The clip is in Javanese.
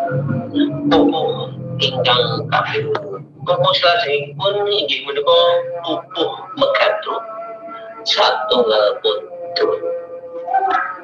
pupuh ingkang kaping salajengipun inggih menika pupuh megaduk satunggal pun